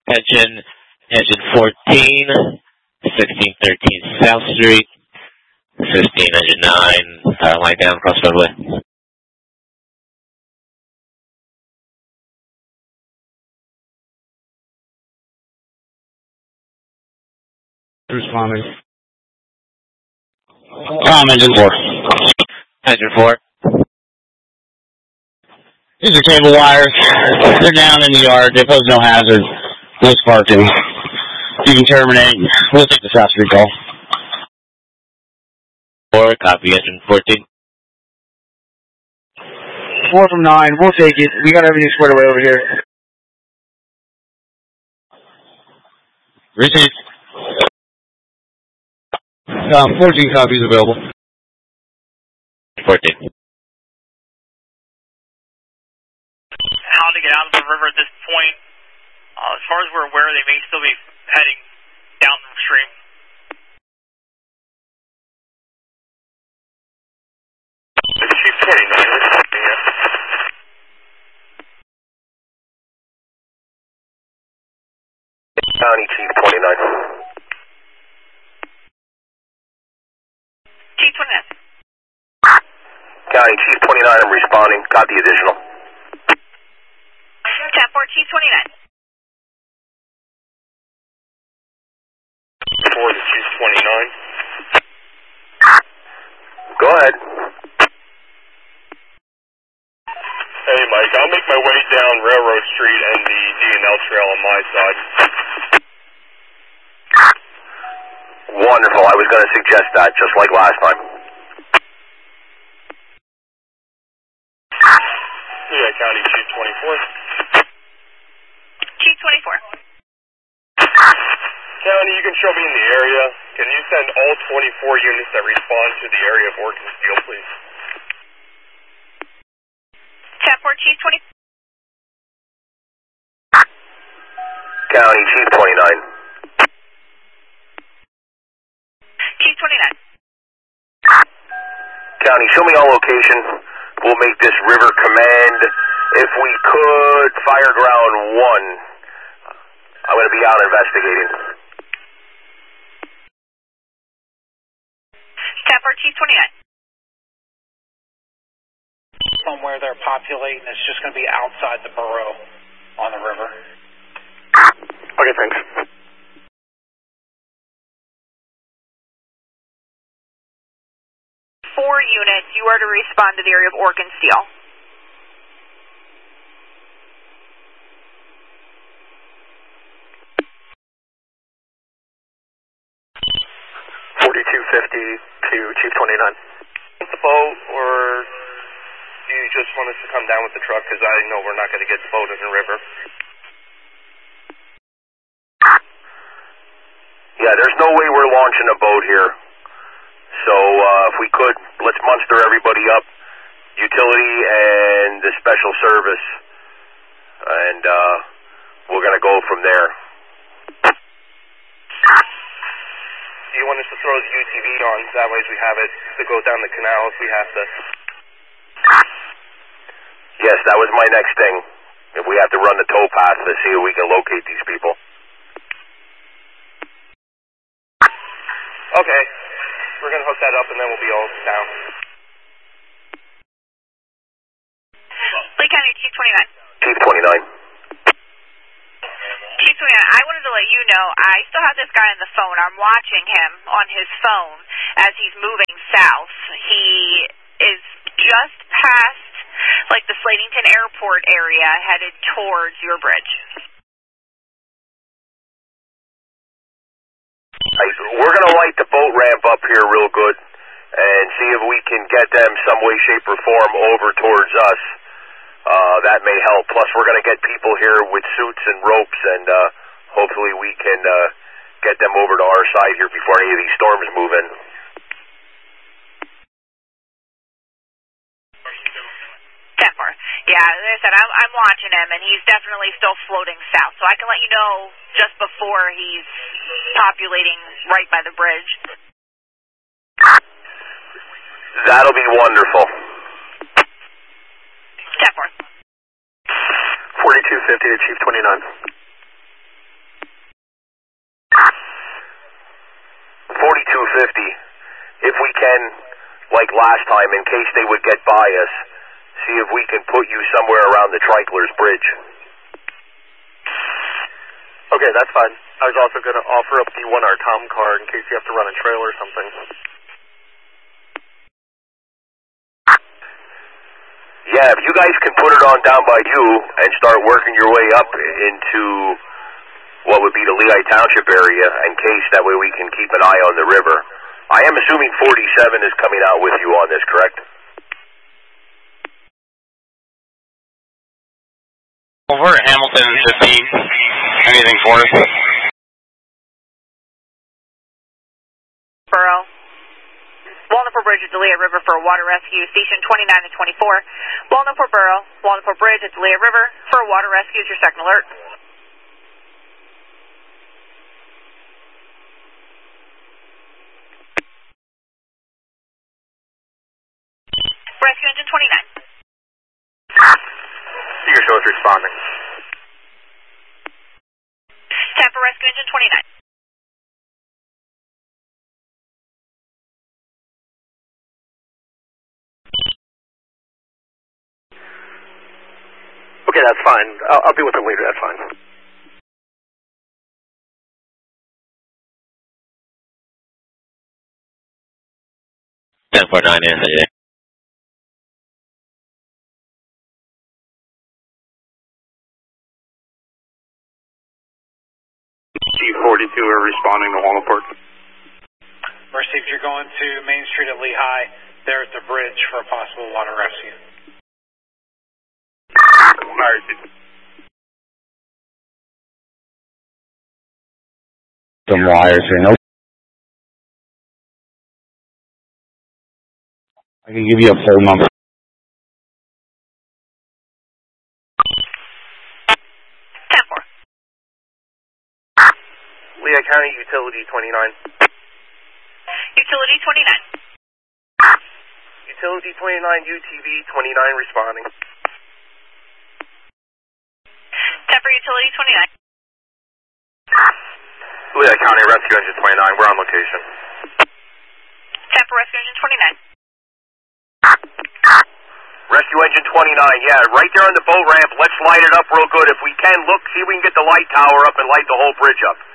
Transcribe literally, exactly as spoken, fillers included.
Attention, engine fourteen, sixteen thirteen South Street, fifteen engine nine, power line down, cross roadway. Responding. Um, engine four. Engine four. These are cable wires. They're down in the yard. They pose no hazard. No sparking. You can terminate. We'll take the South Street call. Four, copy engine fourteen. Four from nine. We'll take it. We got everything squared away over here. Received. Um, fourteen copies available. fourteen. How to get out of the river at this point. Uh, as far as we're aware, they may still be heading downstream. Chief twenty-nine, responding here. County Chief twenty-nine. Chief twenty-nine. County Chief twenty-nine, I'm responding. Got the additional. ten four, Chief twenty-nine. four to Chief twenty-nine. Go ahead. Hey, Mike, I'll make my way down Railroad Street and the D and L trail on my side. Wonderful. I was going to suggest that, just like last time. Yeah, County Chief twenty-four. Chief twenty-four. County, you can show me in the area. Can you send all twenty-four units that respond to the area of Orton Steel, please? ten four, Chief twenty. County Chief twenty-nine. Chief twenty-nine. County, show me on location. We'll make this River Command. If we could, fire ground one. I'm going to be out investigating. ten four, Chief twenty-nine. Somewhere they're populating, it's just going to be outside the borough on the river. Okay, thanks. Four units, you are to respond to the area of Orkin Steel. forty-two fifty to Chief twenty-nine. The boat, or do you just want us to come down with the truck? Because I know we're not going to get the boat in the river. Yeah, there's no way we're launching a boat here. So uh, if we could, let's muster everybody up, utility and the special service, and uh, we're going to go from there. Do you want us to throw the U T V on? That way we have it to go down the canal if we have to. Yes, that was my next thing. If we have to run the tow path to see if we can locate these people. Okay. We're going to hook that up and then we'll be all down. Lee County, Chief twenty-nine. Chief twenty-nine. Chief twenty-nine, I wanted to let you know, I still have this guy on the phone. I'm watching him on his phone as he's moving south. He is just past, like, the Slatington Airport area, headed towards your bridge. We're going to light the boat ramp up here real good and see if we can get them some way, shape, or form over towards us. Uh, that may help. Plus, we're going to get people here with suits and ropes, and uh, hopefully we can uh, get them over to our side here before any of these storms move in. ten four. Yeah, as I said, I'm, I'm watching him, and he's definitely still floating south. So I can let you know just before he's populating right by the bridge. That'll be wonderful. ten four. forty-two fifty to Chief twenty-nine. if we can, like last time, in case they would get by us, see if we can put you somewhere around the Trichlers Bridge. Okay, that's fine. I was also going to offer up the one R Tom car in case you have to run a trail or something. Yeah, if you guys can put it on down by you and start working your way up into what would be the Lehigh Township area in case that way we can keep an eye on the river. I am assuming forty-seven is coming out with you on this, correct? Over at Hamilton fifteen. Anything for us? Borough. Walnutport Bridge at Delia River for water rescue. Station twenty-nine and twenty-four. Walnutport Borough. Walnutport Bridge at Delia River for water rescue is your second alert. Rescue engine twenty-nine. Seeger show is responding. Tampa Rescue engine twenty-nine. Okay, that's fine. I'll, I'll be with it later, that's fine. ten four nine, Anthony. C forty-two are responding to Walnutport. Mercy, if you're going to Main Street at Lehigh, they're at the bridge for a possible water rescue. Alright. Some wires here. Nope. I can give you a phone number. ten four. Lehigh County Utility twenty-nine. Utility twenty-nine. Utility twenty-nine, U T V twenty-nine responding. Tampa Utility twenty-nine. Lehigh County Rescue Engine twenty-nine, we're on location. Tampa Rescue engine twenty-nine. Rescue engine twenty-nine, yeah, right there on the boat ramp. Let's light it up real good. If we can, look, see if we can get the light tower up and light the whole bridge up.